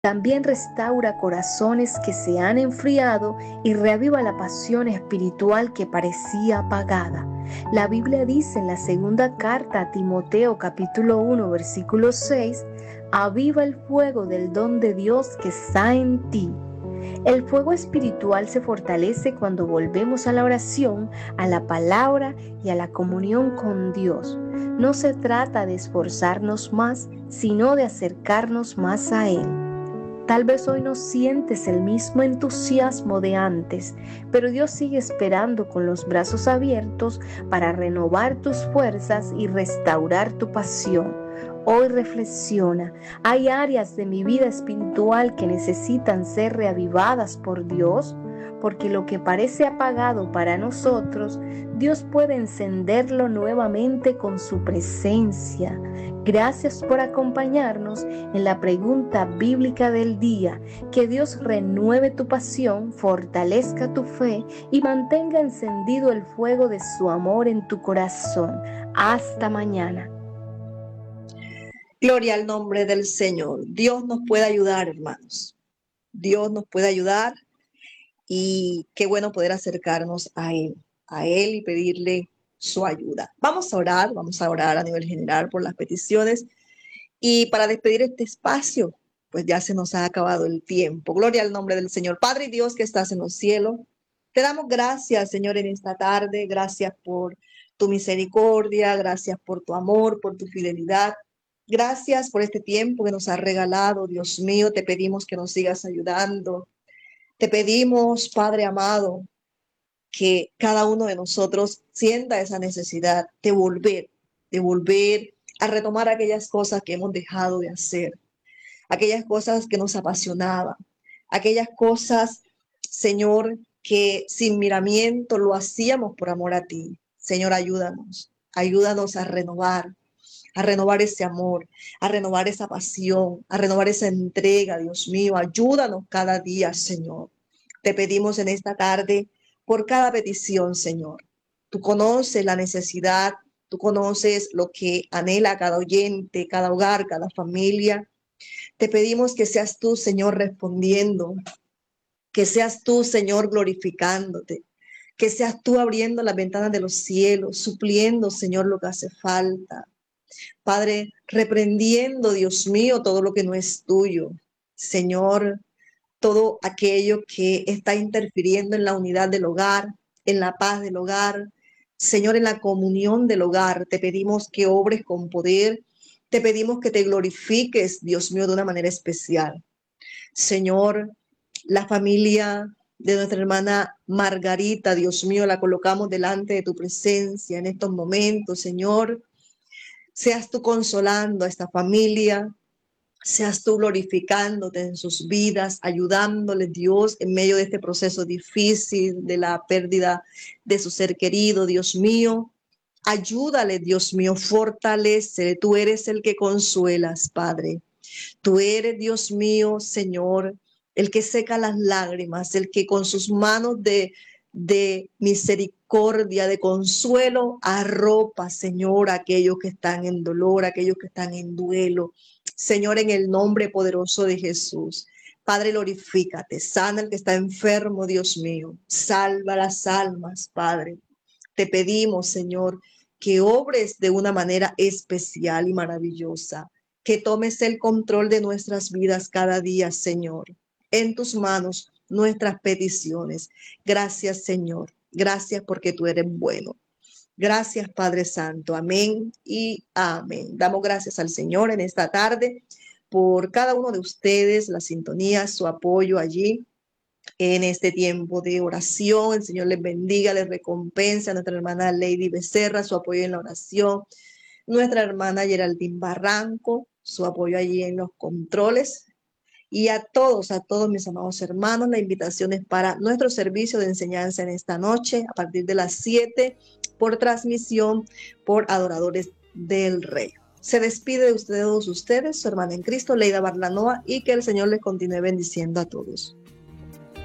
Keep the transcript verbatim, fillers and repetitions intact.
También restaura corazones que se han enfriado y reaviva la pasión espiritual que parecía apagada. La Biblia dice en la segunda carta a Timoteo capítulo uno versículo seis, aviva el fuego del don de Dios que está en ti. El fuego espiritual se fortalece cuando volvemos a la oración, a la palabra y a la comunión con Dios. No se trata de esforzarnos más, sino de acercarnos más a Él. Tal vez hoy no sientes el mismo entusiasmo de antes, pero Dios sigue esperando con los brazos abiertos para renovar tus fuerzas y restaurar tu pasión. Hoy reflexiona, ¿hay áreas de mi vida espiritual que necesitan ser reavivadas por Dios? Porque lo que parece apagado para nosotros, Dios puede encenderlo nuevamente con su presencia. Gracias por acompañarnos en la pregunta bíblica del día. Que Dios renueve tu pasión, fortalezca tu fe y mantenga encendido el fuego de su amor en tu corazón. Hasta mañana. Gloria al nombre del Señor. Dios nos puede ayudar, hermanos. Dios nos puede ayudar y qué bueno poder acercarnos a Él, a Él y pedirle su ayuda. Vamos a orar, vamos a orar a nivel general por las peticiones y para despedir este espacio, pues ya se nos ha acabado el tiempo. Gloria al nombre del Señor. Padre y Dios que estás en los cielos, te damos gracias, Señor, en esta tarde. Gracias por tu misericordia, gracias por tu amor, por tu fidelidad. Gracias por este tiempo que nos has regalado, Dios mío. Te pedimos que nos sigas ayudando. Te pedimos, Padre amado, que cada uno de nosotros sienta esa necesidad de volver, de volver a retomar aquellas cosas que hemos dejado de hacer, aquellas cosas que nos apasionaban, aquellas cosas, Señor, que sin miramiento lo hacíamos por amor a ti. Señor, ayúdanos, ayúdanos a renovar, a renovar ese amor, a renovar esa pasión, a renovar esa entrega, Dios mío. Ayúdanos cada día, Señor. Te pedimos en esta tarde por cada petición, Señor. Tú conoces la necesidad, tú conoces lo que anhela cada oyente, cada hogar, cada familia. Te pedimos que seas tú, Señor, respondiendo, que seas tú, Señor, glorificándote, que seas tú abriendo las ventanas de los cielos, supliendo, Señor, lo que hace falta. Padre, reprendiendo, Dios mío, todo lo que no es tuyo. Señor, todo aquello que está interfiriendo en la unidad del hogar, en la paz del hogar. Señor, en la comunión del hogar, te pedimos que obres con poder. Te pedimos que te glorifiques, Dios mío, de una manera especial. Señor, la familia de nuestra hermana Margarita, Dios mío, la colocamos delante de tu presencia en estos momentos, Señor. Seas tú consolando a esta familia, seas tú glorificándote en sus vidas, ayudándoles, Dios, en medio de este proceso difícil de la pérdida de su ser querido, Dios mío. Ayúdale, Dios mío, fortalece. Tú eres el que consuelas, Padre. Tú eres, Dios mío, Señor, el que seca las lágrimas, el que con sus manos de, de misericordia, de consuelo, arropa, Señor, a aquellos que están en dolor, a aquellos que están en duelo. Señor, en el nombre poderoso de Jesús. Padre, glorifícate, sana el que está enfermo, Dios mío. Salva las almas, Padre. Te pedimos, Señor, que obres de una manera especial y maravillosa, que tomes el control de nuestras vidas cada día, Señor. En tus manos nuestras peticiones. Gracias, Señor. Gracias porque tú eres bueno. Gracias, Padre Santo. Amén y amén. Damos gracias al Señor en esta tarde por cada uno de ustedes, la sintonía, su apoyo allí en este tiempo de oración. El Señor les bendiga, les recompensa a nuestra hermana Lady Becerra, su apoyo en la oración. Nuestra hermana Geraldine Barranco, su apoyo allí en los controles. Y a todos, a todos mis amados hermanos, la invitación es para nuestro servicio de enseñanza en esta noche, a partir de las siete, por transmisión por Adoradores del Rey. Se despide de ustedes, ustedes, su hermana en Cristo, Leida Barlanoa, y que el Señor les continúe bendiciendo a todos.